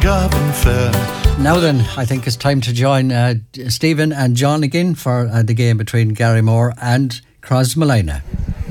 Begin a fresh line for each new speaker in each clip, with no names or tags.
job and fair.
Now then, I think it's time to join Stephen and John again for the game between Garrymore and Crossmolina.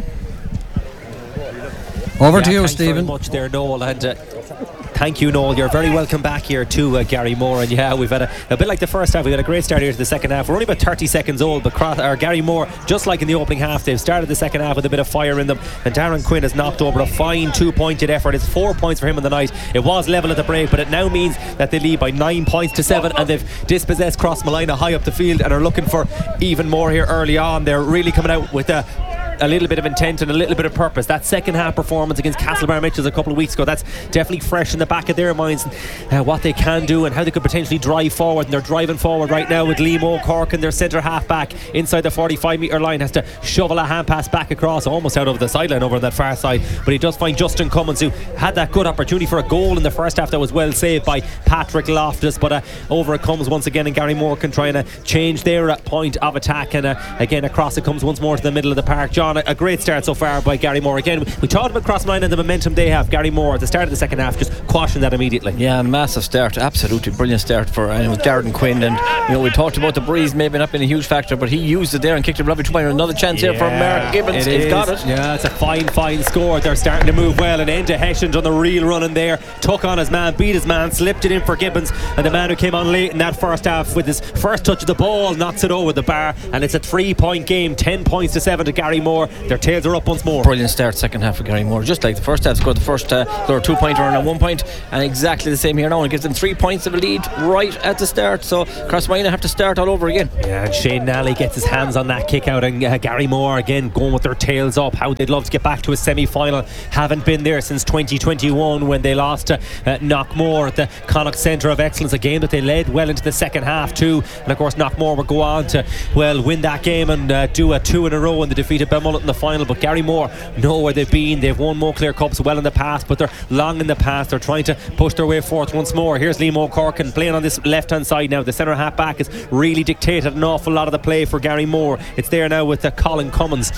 Over to you, Stephen.
Thanks very much there, Noel, and thank you, Noel. You're very welcome back here to Garrymore. And yeah, we've had a bit like the first half. We've had a great start here to the second half. We're only about 30 seconds old, but Garrymore, just like in the opening half, they've started the second half with a bit of fire in them. And Darren Quinn has knocked over a fine 2-pointed effort. It's 4 points for him in the night. It was level at the break, but it now means that they lead by 9 points to 7, and they've dispossessed Crossmolina high up the field and are looking for even more here early on. They're really coming out with a little bit of intent and a little bit of purpose. That second half performance against Castlebar Mitchells a couple of weeks ago, that's definitely fresh in the back of their minds, what they can do and how they could potentially drive forward. And they're driving forward right now with Liam O'Corkin, their centre half back, inside the 45 metre line, has to shovel a hand pass back across, almost out over the sideline over on that far side, but he does find Justin Cummins, who had that good opportunity for a goal in the first half that was well saved by Patrick Loftus, but over it comes once again, and Garrymore can try and change their point of attack, and again across it comes once more to the middle of the park. John, a great start so far by Garrymore. Again, we talked about Crossmolina and the momentum they have. Garrymore at the start of the second half just quashing that immediately.
Yeah, massive start, absolutely brilliant start for Darren Quinn. And we talked about the breeze maybe not being a huge factor, but he used it there and kicked it lovely to another chance here for Mark Gibbons. He's got it.
Yeah, it's a fine score. They're starting to move well, and Enda Hessian on the real run in there, took on his man, beat his man, slipped it in for Gibbons, and the man who came on late in that first half with his first touch of the ball knocks it over the bar, and it's a 3-point game, 10 points to 7 to Garrymore. Their tails are up once more.
Brilliant start second half for Garrymore, just like the first half. Scored the first 2-pointer and a 1 point, and exactly the same here now. It gives them 3 points of a lead right at the start, so Crossmolina have to start all over again.
Yeah, and Shane Nally gets his hands on that kick out, and Garrymore again going with their tails up. How they'd love to get back to a semi-final. Haven't been there since 2021 when they lost to Knockmore at the Connacht Centre of Excellence, a game that they led well into the second half too, and of course Knockmore will go on to win that game and do a 2 in a row, and they defeated Belmullet in the final. But Garrymore know where they've been. They've won Moncler Cups well in the past, but they're long in the past. They're trying to push their way forth once more. Here's Liam O'Corkin playing on this left hand side now. The centre half back has really dictated an awful lot of the play for Garrymore. It's there now with Colin Cummins,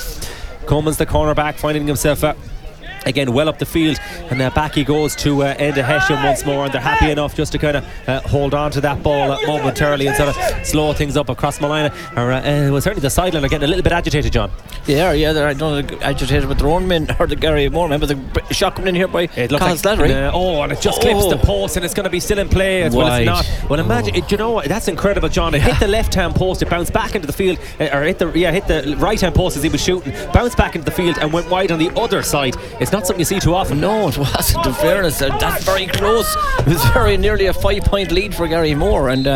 the cornerback, finding himself again well up the field, and back he goes to Enda Hessian once more, and they're happy enough just to kind of hold on to that ball momentarily and sort of slow things up across Molina. Well, certainly the sideline are getting a little bit agitated, John.
Yeah, they're agitated with their own men, or the Garrymore. Remember the shot coming in here by Colin Slattery.
And it just clips the post, and it's going to be still in play. It's not. Well, imagine it, you know what, that's incredible, John. It hit the left hand post, it bounced back into the field, or hit the right hand post as he was shooting, bounced back into the field and went wide on the other side. It's not something you see too often.
No, it wasn't, in fairness. That's very close. It was very nearly a 5-point lead for Garrymore, and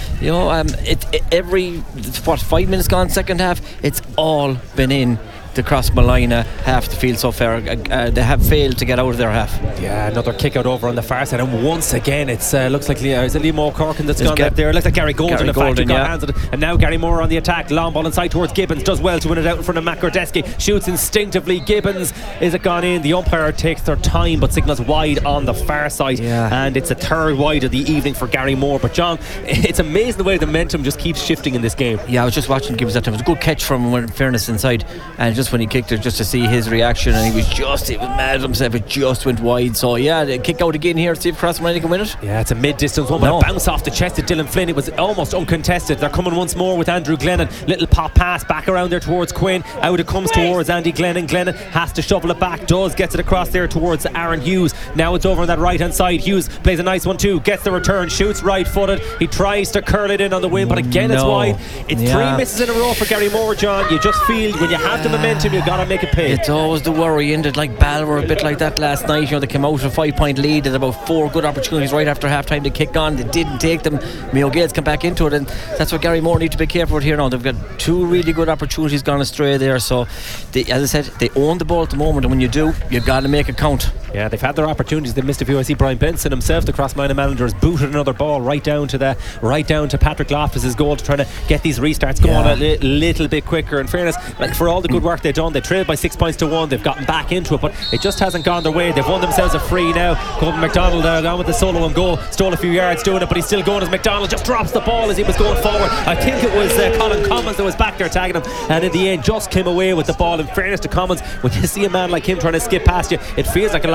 every 5 minutes gone second half, it's all been in the Crossmolina half the field so far. They have failed to get out of their half.
Yeah, another kick out over on the far side, and once again it's looks like is it Liam O'Corkin that's gone there. It looks like Gary Golden got hands on it, and now Garrymore on the attack. Long ball inside towards Gibbons, does well to win it out in front of Matt Gordeski, shoots instinctively. Gibbons, is it gone in? The umpire takes their time but signals wide on the far side, and it's a third wide of the evening for Garrymore. But John, it's amazing the way the momentum just keeps shifting in this game.
Yeah, I was just watching Gibbons that time. It was a good catch from him, in fairness, inside, and just when he kicked it, just to see his reaction, and he was mad at himself. It just went wide. So yeah, they kick out again here to see if Crossmolina can win it.
Yeah, it's a mid-distance one, but a bounce off the chest of Dylan Flynn. It was almost uncontested. They're coming once more with Andrew Glennon. Little pop pass back around there towards Quinn. Out it comes towards Andy Glennon. Glennon has to shovel it back, gets it across there towards Aaron Hughes. Now it's over on that right hand side. Hughes plays a nice one too, gets the return, shoots right footed. He tries to curl it in on the wing, but again it's wide. It's 3 misses in a row for Garrymore, John. You just feel when you have the momentum, you've got to make it pay.
It's always the worry, isn't it? Like Bal were a bit like that last night. They came out with a 5-point lead and about 4 good opportunities right after half time to kick on. They didn't take them. Mayo Gales come back into it, and that's what Garrymore need to be careful with here now. They've got 2 really good opportunities gone astray there, so as I said, they own the ball at the moment, and when you do, you've got to make it count.
Yeah, they've had their opportunities. They missed a few. I see Brian Benson himself, the Crossmolina manager, has booted another ball right down to Patrick Loftus' goal to try to get these restarts going a little bit quicker. In fairness, like for all the good work they've done, they trailed by 6 points to 1. They've gotten back into it, but it just hasn't gone their way. They've won themselves a free now. Colton McDonald gone with the solo and goal, stole a few yards doing it, but he's still going as McDonald just drops the ball as he was going forward. I think it was Colin Commons that was back there tagging him, and in the end just came away with the ball. In fairness to Commons, when you see a man like him trying to skip past you, it feels like a lot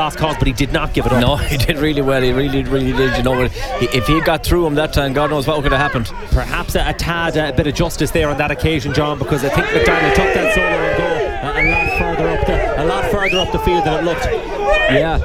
lost cause, but he did not give it up.
No, he did really well. He really did. You know, if he got through him that time, God knows what could have happened.
Perhaps a tad a bit of justice there on that occasion, John, because I think McDonald took that solo and go a lot further up the field than it looked.
Yeah,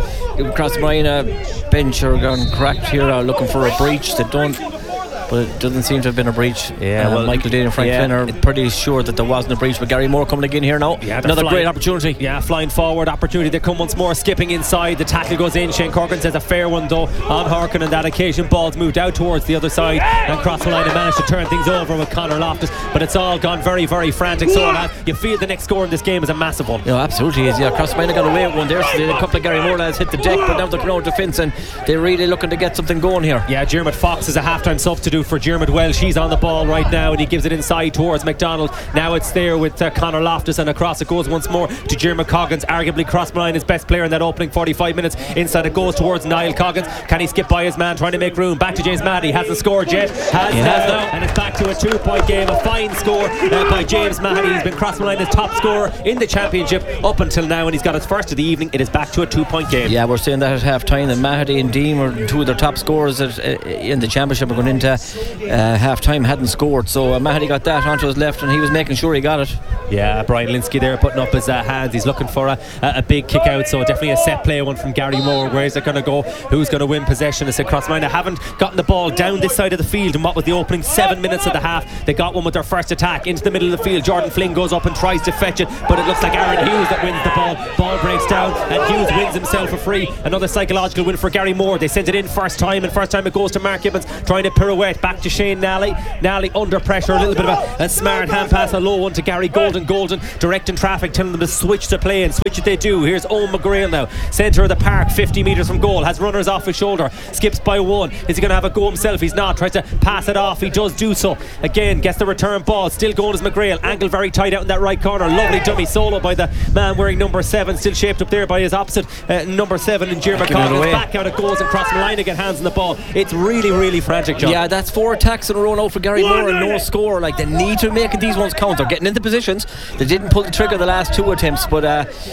Crossmolina bench are gone cracked here, looking for a breach. They don't. But it doesn't seem to have been a breach.
Yeah, well,
Michael Dean and Frank Flynn are pretty sure that there wasn't a breach. But Gary Moore coming again here now. Yeah, another great opportunity.
Yeah, flying forward opportunity. They come once more, skipping inside. The tackle goes in. Shane Corcoran says a fair one though on Harkin on that occasion. Ball's moved out towards the other side, and Crossmolina managed to turn things over with Conor Loftus. But it's all gone very, very frantic. So you feel the next score in this game is a massive one.
Yeah, absolutely is. Yeah, Crossmolina got away with one there. So they had a couple of Gary Moore lads hit the deck, but now they're coming out defence, and they're really looking to get something going here.
Yeah, Dermot Fox is a half-time substitute for Dermot Welsh. He's on the ball right now, and he gives it inside towards McDonald. Now it's there with Conor Loftus, and across it goes once more to Jeremy Coggins, arguably Crossmolina's best player in that opening 45 minutes. Inside it goes towards Niall Coggins. Can he skip by his man, trying to make room? Back to James Mahdy. Hasn't scored yet. Has now, and it's back to a 2-point game. A fine score by James Mahdy. He's been Crossmolina's top scorer in the championship up until now, and he's got his first of the evening. It is back to a 2-point game.
Yeah, we're saying that at half time that Mahdy and Dean were two of their top scorers in the championship. Are going into half time, hadn't scored, so Mahdy got that onto his left, and he was making sure he got it.
Yeah, Brian Linsky there putting up his hands. He's looking for a big kick out, so definitely a set play one from Gary Moore. Where is it going to go? Who's going to win possession? It's Crossmolina haven't gotten the ball down this side of the field, and what was the opening 7 minutes of the half, they got one with their first attack into the middle of the field. Jordan Flynn goes up and tries to fetch it, but it looks like Aaron Hughes that wins the ball breaks down, and Hughes wins himself a free. Another psychological win for Gary Moore. They sent it in first time, and first time it goes to Mark Gibbons trying to pirouette back to Shane Nally under pressure, a little bit of a smart hand pass, a low one to Gary Golden directing traffic, telling them to switch to play, and switch it they do. Here's Owen McGrail now, centre of the park, 50 metres from goal, has runners off his shoulder, skips by one. Is he going to have a go himself? He's not. Tries to pass it off. He does do so again, gets the return ball, still going as McGrail, angle very tight out in that right corner. Lovely dummy solo by the man wearing number 7, still shaped up there by his opposite number 7 in Jeremy Coggins. Back out it goes, and Crossmolina get hands on the ball. It's really, really frantic, John.
Yeah, that's 4 attacks in a row now for Gary Moore and no score. Like, they need to make these ones count. They're getting into positions. They didn't pull the trigger the last 2 attempts, but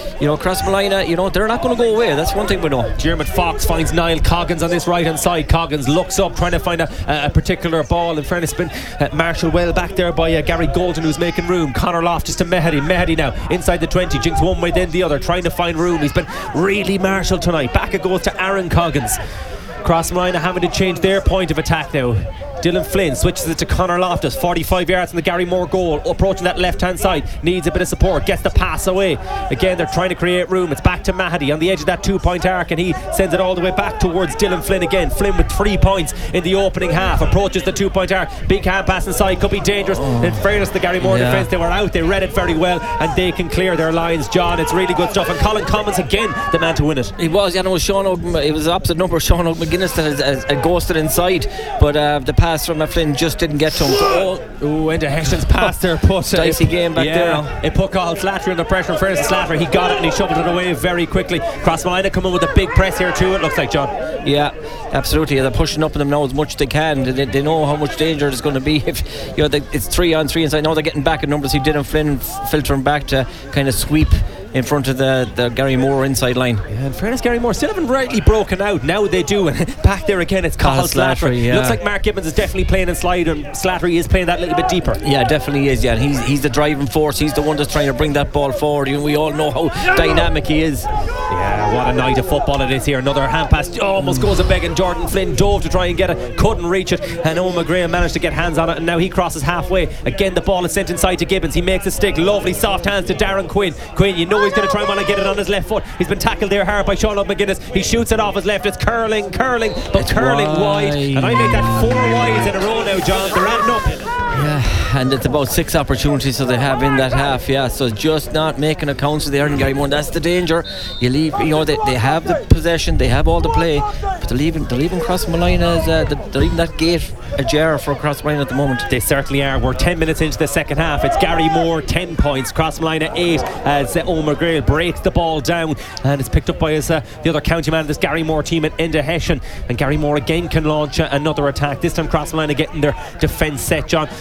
Crossmolina, they're not going to go away. That's one thing we know.
Dermot Fox finds Niall Coggins on this right hand side. Coggins looks up trying to find a particular ball. In fairness, been marshalled well back there by Gary Golden, who's making room. Conor Loftus to Mahdy now inside the 20, jinks one way then the other, trying to find room. He's been really marshalled tonight. Back it goes to Aaron Coggins. Crossmolina having to change their point of attack now. Dylan Flynn switches it to Conor Loftus, 45 yards from the Gary Moore goal, approaching that left hand side, needs a bit of support, gets the pass away. Again, they're trying to create room. It's back to Mahdy on the edge of that 2-point arc, and he sends it all the way back towards Dylan Flynn again. Flynn with 3 points in the opening half, approaches the 2-point arc, big hand pass inside, could be dangerous. In fairness, the Gary Moore defence, they were out, they read it very well, and they can clear their lines. John, it's really good stuff, and Colin Cummins again, the man to win it.
It was, it was Sean it was the opposite number, Sean McGuinness that has ghosted inside, but the pass from Flynn just didn't get to him.
Into Hession's pass there, put
dicey game back there.
It put Cathal Slattery under pressure. In fairness to Slattery, he got it and he shoveled it away very quickly. Crossmolina coming with a big press here too, it looks like, John.
Yeah, absolutely. They're pushing up on them now as much as they can. They know how much danger it's going to be if it's 3-on-3 inside. Now they're getting back at numbers. He did and Flynn filtering back to kind of sweep in front of the Gary Moore inside line.
Yeah, in fairness, Gary Moore still haven't rightly broken out. Now they do, and back there again it's Cathal Slattery.
Yeah.
Looks like Mark Gibbons is definitely playing in slide, and Slattery is playing that little bit deeper.
Yeah, definitely is. Yeah, he's the driving force. He's the one that's trying to bring that ball forward. We all know how dynamic he is.
Yeah, what a night of football it is here. Another hand pass almost goes a begging. Jordan Flynn dove to try and get it, couldn't reach it, and Owen McGrail managed to get hands on it, and now he crosses halfway. Again, the ball is sent inside to Gibbons. He makes a stick, lovely soft hands to Darren Quinn. He's going to try and want to get it on his left foot. He's been tackled there hard by Sean McGuinness. He shoots it off his left. It's curling, but it's curling wide. And I make that 4 wides in a row now, John. They're adding up.
Yeah, and it's about 6 opportunities that they have in that half. Yeah, so just not making a count of the Erin Gary Moore. That's the danger. You leave, they have the possession, they have all the play, but they're leaving Crossmolina, they're leaving that gate ajar for Crossmolina at the moment.
They certainly are. We're 10 minutes into the second half. It's Gary Moore 10 points, Crossmolina 8 as Owen McGrail breaks the ball down, and it's picked up by the other county man of this Gary Moore team at Enda Hession, and Gary Moore again can launch another attack. This time Crossmolina getting their defence set, John.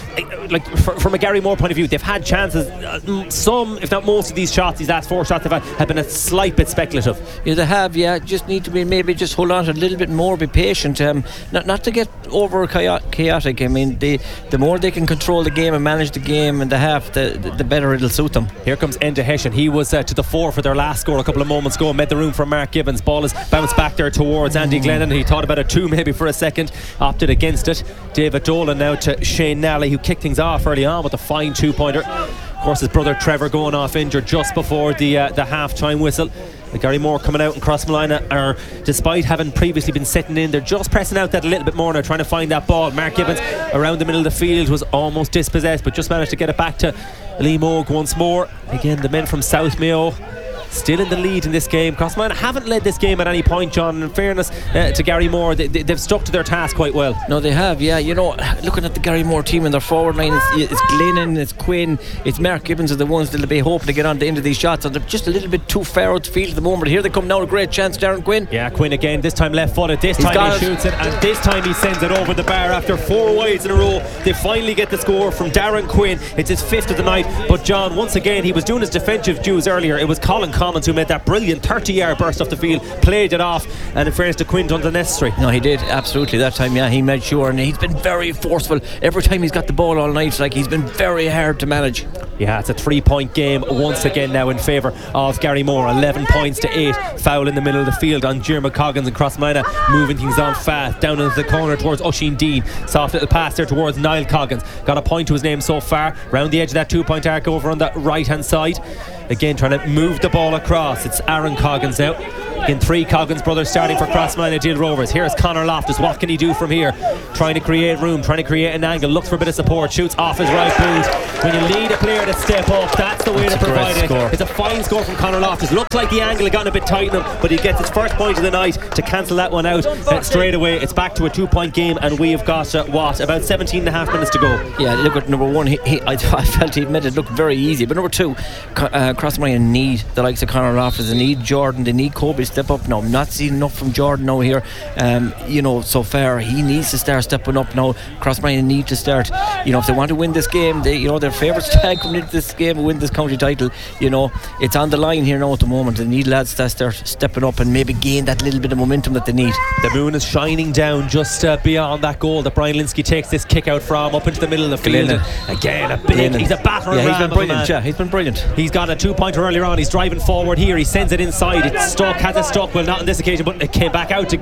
like from a Gary Moore point of view, they've had chances. Some, if not most of these shots, these last 4 shots they've had, have been a slight bit speculative.
Yeah, they have. Yeah, just need to be maybe just hold on to a little bit more, be patient. Not to get over chaotic. I mean, the more they can control the game and manage the game in the half, the better it'll suit them.
Here comes Enda Hessian. He was to the fore for their last score a couple of moments ago. Made the room for Mark Gibbons. Ball is bounced back there towards Andy Glennon. He thought about a 2 maybe for a second, opted against it. David Dolan now to Shane Nally, who kicked things off early on with a fine 2-pointer. Of course, his brother Trevor going off injured just before the half-time whistle. Gary Moore coming out in Crossmolina are, despite having previously been sitting in, they're just pressing out that a little bit more now, trying to find that ball. Mark Gibbons around the middle of the field was almost dispossessed, but just managed to get it back to Liam Moog once more. Again, the men from South Mayo still in the lead in this game. Crossmolina haven't led this game at any point, John. In fairness to Gary Moore, they've stuck to their task quite well.
No, they have, yeah. You know, looking at the Gary Moore team in their forward line, it's Glennon, it's Quinn, it's Mark Gibbons are the ones that'll be hoping to get on the end of these shots, and they're just a little bit too far out the field at the moment. Here they come now, a great chance, Darren Quinn.
Yeah, Quinn again, this time left footed, this time he shoots it, and this time he sends it over the bar after 4 wides in a row. They finally get the score from Darren Quinn. It's his 5th of the night, but John, once again, he was doing his defensive dues earlier. It was Colin Commons who made that brilliant 30-yard burst off the field, played it off, and in fairness to Quinn, done the necessary.
No, he did, absolutely. That time, yeah, he made sure, and he's been very forceful. Every time he's got the ball all night, like, he's been very hard to manage.
Yeah, it's a 3-point game once again now in favour of Gary Moore. 11 points to 8. Foul in the middle of the field on Jeremy Coggins and Crossmolina, moving things on fast down into the corner towards Oisin Dean. Soft little pass there towards Niall Coggins. Got a point to his name so far. Round the edge of that 2-point arc over on the right hand side. Again, trying to move the ball across. It's Aaron Coggins now. Again, 3 Coggins brothers starting for Crossmolina Deal Rovers. Here's Conor Loftus. What can he do from here? Trying to create room, trying to create an angle. Looks for a bit of support. Shoots off his right boot. When you lead a player to step up, that's the way to provide it. It's a fine score from Conor Loftus. Looks like the angle had gotten a bit tight on him, but he gets his first point of the night to cancel that one out straight away. It's back to a 2-point game, and we have got about 17 and a half minutes to go.
Yeah, look at number 1. I felt he made it look very easy, but number 2, Crossmolina need the likes of Conor Loftus. They need Jordan, they need Kobe to step up now. I'm not seeing enough from Jordan now here. You know, so far he needs to start stepping up now. Crossmolina need to start, you know, if they want to win this game, their favourites tag coming into this game and win this county title. You know, it's on the line here now at the moment. They need lads to start stepping up and maybe gain that little bit of momentum that they need.
The moon is shining down just beyond that goal that Brian Linsky takes this kick out from, up into the middle of the field. Again, he's a battering ram.
He's been brilliant. Yeah, he's been brilliant.
He's got a 2-pointer earlier on. He's driving forward here. He sends it inside. It's stuck. Has it stuck? Well, not on this occasion, but it came back out to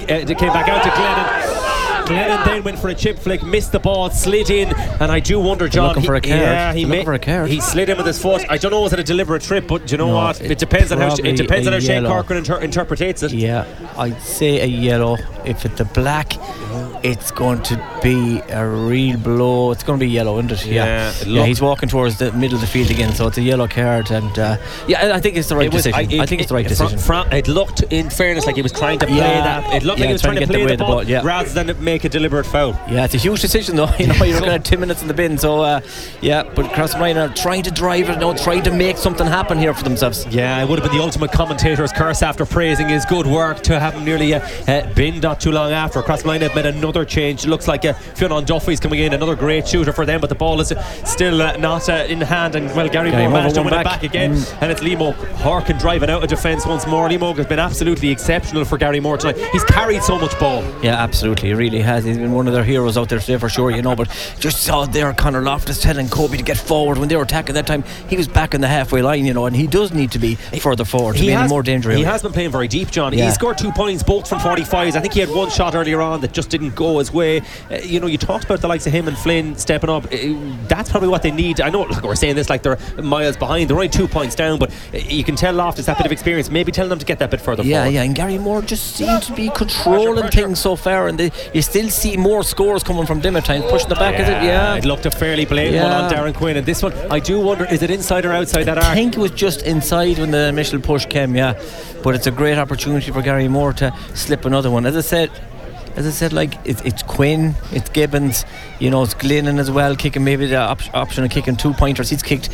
Glennon. Glennon then went for a chip flick, missed the ball, slid in, and I do wonder, John.
Looking for a card.
Yeah,
for a card.
He slid in with his foot. I don't know, was it a deliberate trip? But do you know what? It depends on how Shane Corcoran interprets it.
Yeah, I'd say a yellow. If it's a black, it's going to be a real blow. It's going to be yellow, isn't it? Yeah, he's walking towards the middle of the field again, so it's a yellow card. And I think it's the right decision. I think it's the right decision.
It looked, in fairness, like he was trying to play that. It looked like he was trying to play the ball rather than make a deliberate foul.
Yeah, it's a huge decision though. You know, you're looking at 10 minutes in the bin. So but Crossmolina trying to drive it now, trying to make something happen here for themselves.
Yeah, it would have been the ultimate commentator's curse after praising his good work to have him nearly binned not too long after. Crossmolina have made another change. It looks like Fionn Duffy's coming in, another great shooter for them, but the ball is still not in hand, and Gary Moore managed to win it back again. And it's Liam Harkin driving out of defence once more. Liam has been absolutely exceptional for Gary Moore tonight. He's carried so much ball.
Yeah, absolutely, he really has. He's been one of their heroes out there today for sure, you know. But just saw there Conor Loftus telling Kobe to get forward when they were attacking that time. He was back in the halfway line, you know, and he does need to be further forward to be in more danger.
He has been playing very deep, John. He scored 2 points, both from 45s. I think he had one shot earlier on that just didn't go his way. You know, you talked about the likes of him and Flynn stepping up. That's probably what they need. I know, look, we're saying this like they're miles behind. They're only 2 points down, but you can tell Loftus that bit of experience. Maybe tell them to get that bit further forward.
Yeah, and Gary Moore just seems to be controlling things so far, and you still see more scores coming from them at times, pushing the back of it. Yeah,
it looked a fairly blatant one on Darren Quinn, and this one, I do wonder, is it inside or outside that arc?
I think it was just inside when the initial push came, but it's a great opportunity for Gary Moore to slip another one. As I said, like it's Quinn, it's Gibbons, you know, it's Glennon as well, kicking maybe the option of kicking 2-pointers. He's kicked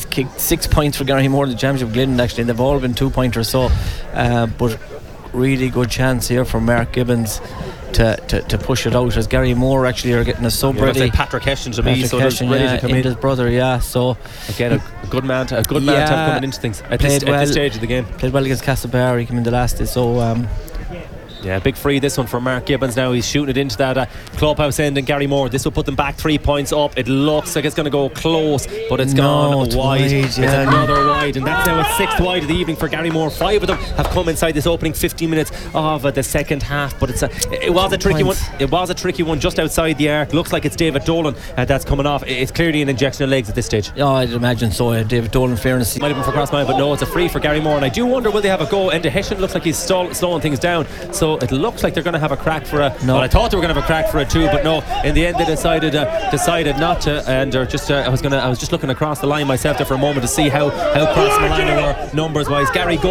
6 points for Gary Moore in the championship. Glennon, actually, they've all been 2-pointers. So, but really good chance here for Mark Gibbons to push it out, as Gary Moore actually are getting a sub ready.
Like Patrick Heston to me, so he's ready to come in.
His brother, so
again a good man to have coming into things at this stage of the game.
Played well against Castlebar. He came in the last day, so
yeah, big free this one for Mark Gibbons. Now he's shooting it into that clubhouse end, and Gary Moore, this will put them back 3 points up. It looks like it's going to go close, but it's gone wide. It's another wide, and that's now a 6th wide of the evening for Gary Moore. 5 of them have come inside this opening 15 minutes of the second half, but it was a tricky one. It was a tricky one just outside the arc. Looks like it's David Dolan that's coming off. It's clearly an injection of legs at this stage.
Yeah, I'd imagine so. David Dolan, fairness,
might have been for cross mile, but no, it's a free for Gary Moore. And I do wonder, will they have a go? Enda Hession looks like he's slowing things down, so it looks like they're going to have a crack for a. No. Well, I thought they were going to have a crack for a 2, but no. In the end, they decided not to. And I was just looking across the line myself there for a moment to see how Crossmolina were numbers wise. Gary